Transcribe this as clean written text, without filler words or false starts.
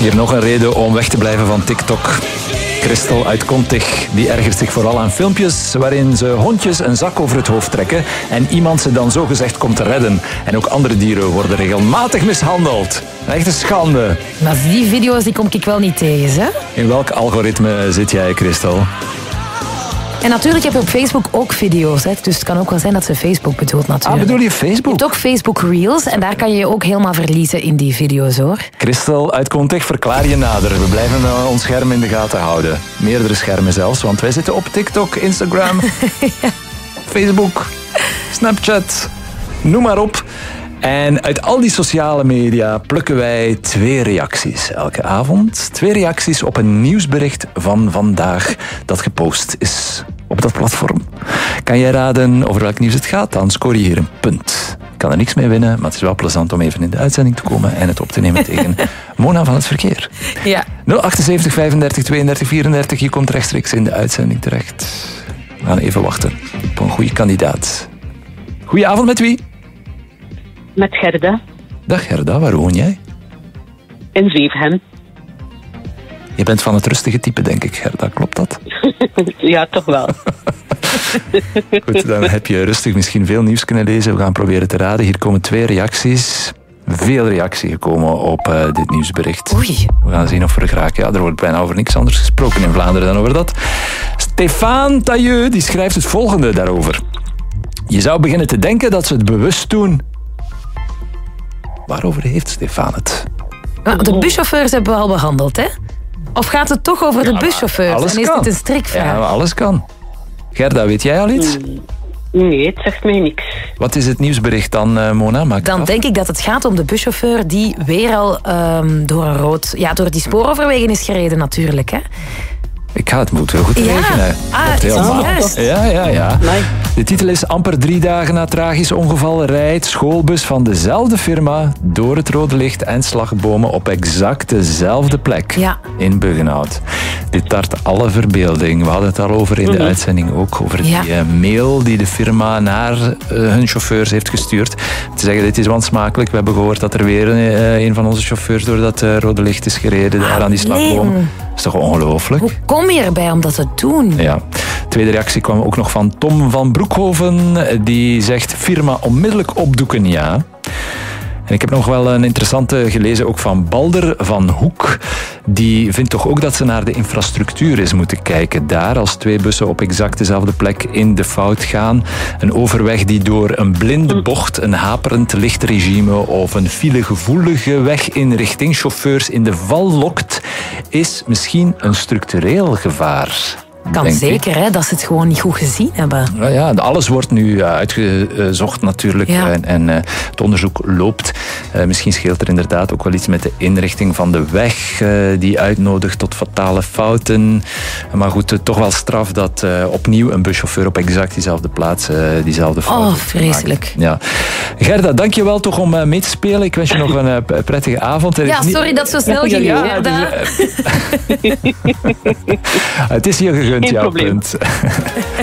Hier nog een reden om weg te blijven van TikTok. Christel uit Kontig, die ergert zich vooral aan filmpjes waarin ze hondjes een zak over het hoofd trekken en iemand ze dan zogezegd komt te redden. En ook andere dieren worden regelmatig mishandeld. Echt een schande. Maar die video's die kom ik wel niet tegen, hè? In welk algoritme zit jij, Christel? En natuurlijk heb je op Facebook ook video's. Hè? Dus het kan ook wel zijn dat ze Facebook bedoelt natuurlijk. Bedoel je Facebook? Je hebt ook Facebook Reels en daar kan je je ook helemaal verliezen in die video's, hoor. Christel uit Kontig, verklaar je nader. We blijven ons scherm in de gaten houden. Meerdere schermen zelfs, want wij zitten op TikTok, Instagram, ja. Facebook, Snapchat, noem maar op. En uit al die sociale media plukken wij 2 reacties elke avond. 2 reacties op een nieuwsbericht van vandaag dat gepost is op dat platform. Kan jij raden over welk nieuws het gaat? Dan scoor je hier een punt. Ik kan er niks mee winnen, maar het is wel plezant om even in de uitzending te komen en het op te nemen tegen Mona van het Verkeer. Ja. 078 35 32 34, je komt rechtstreeks in de uitzending terecht. We gaan even wachten op een goede kandidaat. Goedenavond, met wie? Met Gerda. Dag Gerda, waar woon jij? In Zevenhem. Je bent van het rustige type, denk ik, Gerda. Klopt dat? Ja, toch wel. Goed, dan heb je rustig misschien veel nieuws kunnen lezen. We gaan proberen te raden. Hier komen 2 reacties. Veel reactie gekomen op dit nieuwsbericht. Oei. We gaan zien of we er geraken. Ja, er wordt bijna over niks anders gesproken in Vlaanderen dan over dat. Stéphane Tailleux die schrijft het volgende daarover. Je zou beginnen te denken dat ze het bewust doen. Waarover heeft Stefan het? De buschauffeurs hebben we al behandeld, hè? Of gaat het toch over de buschauffeurs? En is dit een strikvraag? Ja, maar alles kan. Gerda, weet jij al iets? Nee, het zegt mij niks. Wat is het nieuwsbericht dan, Mona? Maak dan denk ik dat het gaat om de buschauffeur die weer al door die spooroverwegen is gereden natuurlijk, hè? Ik ga het moeten goed regenen. Ja. Nee. De titel is amper 3 dagen na tragisch ongeval rijdt schoolbus van dezelfde firma door het rode licht en slagbomen op exact dezelfde plek in Buggenhout. Dit tart alle verbeelding. We hadden het al over in de uitzending ook, over die mail die de firma naar hun chauffeurs heeft gestuurd. Te zeggen, dit is wansmakelijk. We hebben gehoord dat er weer een van onze chauffeurs door dat rode licht is gereden, daar aan die slagboom. Dat is toch ongelooflijk? Hoe kom je erbij om dat te doen? Ja. Tweede reactie kwam ook nog van Tom van Broekhoven. Die zegt, firma onmiddellijk opdoeken, ja. En ik heb nog wel een interessante gelezen, ook van Balder van Hoek. Die vindt toch ook dat ze naar de infrastructuur eens moeten kijken. Daar, als 2 bussen op exact dezelfde plek in de fout gaan. Een overweg die door een blinde bocht, een haperend lichtregime of een filegevoelige weg in richting chauffeurs in de val lokt, is misschien een structureel gevaar. Kan zeker, hè, dat ze het gewoon niet goed gezien hebben. Ja, alles wordt nu uitgezocht natuurlijk en het onderzoek loopt. Misschien scheelt er inderdaad ook wel iets met de inrichting van de weg die uitnodigt tot fatale fouten. Maar goed, toch wel straf dat opnieuw een buschauffeur op exact diezelfde plaats diezelfde fout heeft vreselijk. Ja. Gerda, dank je wel toch om mee te spelen. Ik wens je nog een prettige avond. Sorry dat het zo snel ging, Gerda. Het is hier gegund, Geen jouw probleem. punt.